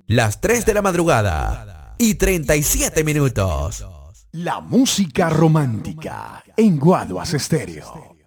Las 3 de la madrugada y 37 minutos. La música romántica en Guaduas Estéreo.